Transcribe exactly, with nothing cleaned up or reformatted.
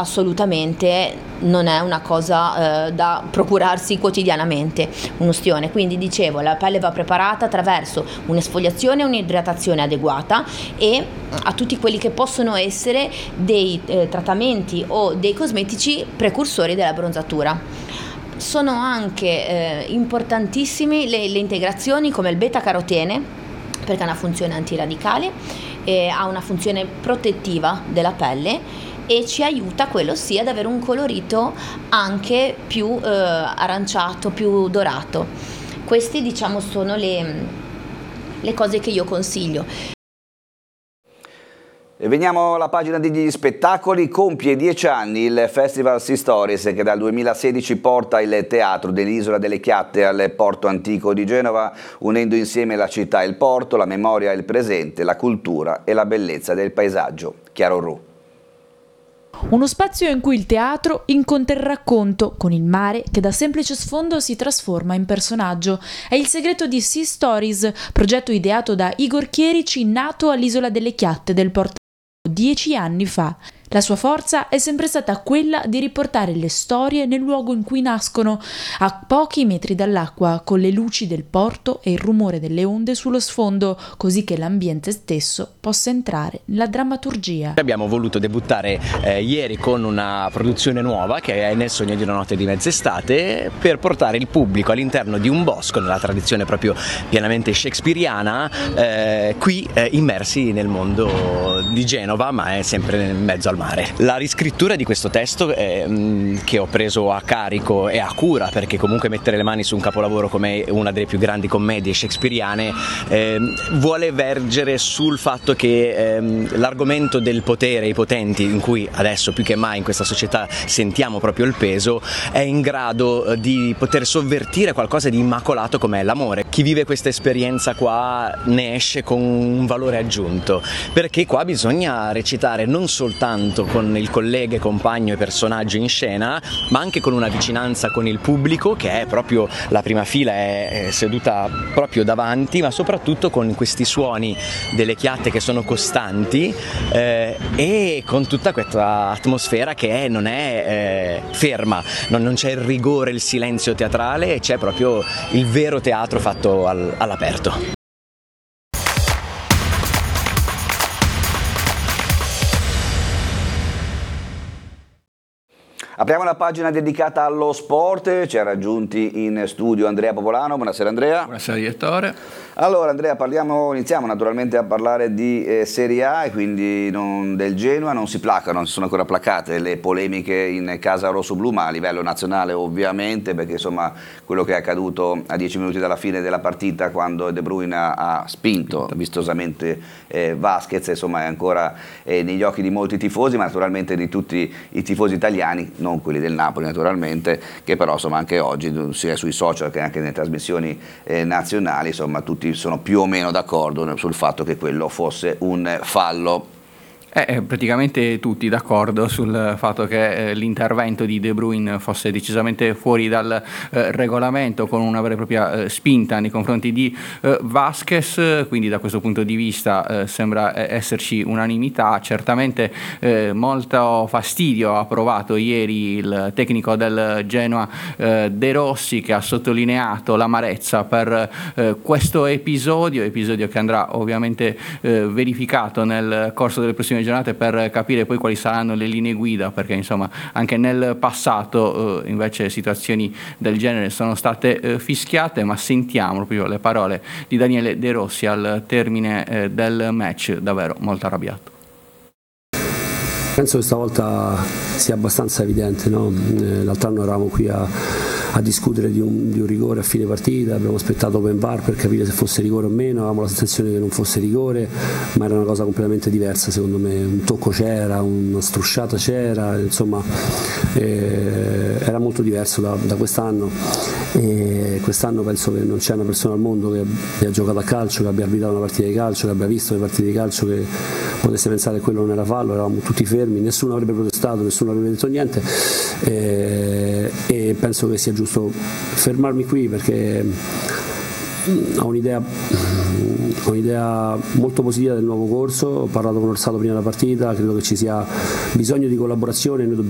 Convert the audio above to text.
assolutamente non è una cosa eh, da procurarsi quotidianamente, un ustione. Quindi dicevo, la pelle va preparata attraverso un'esfoliazione e un'idratazione adeguata, e a tutti quelli che possono essere dei eh, trattamenti o dei cosmetici precursori della bronzatura. Sono anche eh, importantissimi le, le integrazioni come il beta-carotene, perché ha una funzione antiradicale, eh, ha una funzione protettiva della pelle e ci aiuta, quello sì, ad avere un colorito anche più eh, aranciato, più dorato. Queste, diciamo, sono le, le cose che io consiglio. E veniamo alla pagina degli spettacoli. Compie dieci anni il Festival Sea Stories, che dal duemilasedici porta il teatro dell'Isola delle Chiatte al porto antico di Genova, unendo insieme la città e il porto, la memoria e il presente, la cultura e la bellezza del paesaggio. Chiaro Ru. Uno spazio in cui il teatro incontra il racconto, con il mare che da semplice sfondo si trasforma in personaggio. È il segreto di Sea Stories, progetto ideato da Igor Chierici, nato all'Isola delle Chiatte del porto dieci anni fa. La sua forza è sempre stata quella di riportare le storie nel luogo in cui nascono, a pochi metri dall'acqua, con le luci del porto e il rumore delle onde sullo sfondo, così che l'ambiente stesso possa entrare nella drammaturgia. Abbiamo voluto debuttare eh, ieri con una produzione nuova, che è Nel sogno di una notte di mezz'estate, per portare il pubblico all'interno di un bosco, nella tradizione proprio pienamente shakespeariana, eh, qui eh, immersi nel mondo di Genova, ma è sempre nel mezzo al mare. La riscrittura di questo testo eh, che ho preso a carico e a cura, perché comunque mettere le mani su un capolavoro come una delle più grandi commedie shakespeariane eh, vuole vergere sul fatto che eh, l'argomento del potere, i potenti, in cui adesso più che mai in questa società sentiamo proprio il peso, è in grado di poter sovvertire qualcosa di immacolato come l'amore. Chi vive questa esperienza qua ne esce con un valore aggiunto, perché qua bisogna recitare non soltanto con il collega, compagno e personaggio in scena, ma anche con una vicinanza con il pubblico, che è proprio la prima fila, è seduta proprio davanti, ma soprattutto con questi suoni delle chiatte che sono costanti eh, e con tutta questa atmosfera che è, non è eh, ferma, non, non c'è il rigore, il silenzio teatrale, c'è proprio il vero teatro fatto al, all'aperto. Apriamo la pagina dedicata allo sport, ci ha raggiunti in studio Andrea Popolano. Buonasera Andrea. Buonasera direttore. Allora Andrea, parliamo, iniziamo naturalmente a parlare di eh, Serie A e quindi non, del Genoa. Non si placano, non si sono ancora placate le polemiche in casa rossoblu, ma a livello nazionale ovviamente, perché insomma quello che è accaduto a dieci minuti dalla fine della partita, quando De Bruyne ha, ha spinto vistosamente eh, Vasquez, insomma è ancora eh, negli occhi di molti tifosi, ma naturalmente di tutti i tifosi italiani, non quelli del Napoli naturalmente, che però insomma anche oggi sia sui social che anche nelle trasmissioni eh, nazionali, insomma tutti sono più o meno d'accordo sul fatto che quello fosse un fallo. Eh, praticamente tutti d'accordo sul fatto che eh, l'intervento di De Bruyne fosse decisamente fuori dal eh, regolamento, con una vera e propria eh, spinta nei confronti di eh, Vasquez, quindi da questo punto di vista eh, sembra esserci unanimità. Certamente eh, molto fastidio ha provato ieri il tecnico del Genoa eh, De Rossi, che ha sottolineato l'amarezza per eh, questo episodio, episodio che andrà ovviamente eh, verificato nel corso delle prossime giornate per capire poi quali saranno le linee guida, perché insomma anche nel passato eh, invece situazioni del genere sono state eh, fischiate. Ma sentiamo proprio le parole di Daniele De Rossi al termine eh, del match, davvero molto arrabbiato. Penso che stavolta sia abbastanza evidente, no? L'altro anno eravamo qui a, a discutere di un, di un rigore a fine partita, abbiamo aspettato open V A R per capire se fosse rigore o meno, avevamo la sensazione che non fosse rigore, ma era una cosa completamente diversa secondo me. Un tocco c'era, una strusciata c'era, insomma eh, era molto diverso da, da quest'anno, e quest'anno penso che non c'è una persona al mondo che abbia giocato a calcio, che abbia arbitrato una partita di calcio, che abbia visto le partite di calcio, che potesse pensare che quello non era fallo. Eravamo tutti fermi, nessuno avrebbe protestato, nessuno avrebbe detto niente, e, e penso che sia giusto fermarmi qui, perché ho un'idea, ho un'idea molto positiva del nuovo corso. Ho parlato con Orsato prima della partita, credo che ci sia bisogno di collaborazione, noi dobbiamo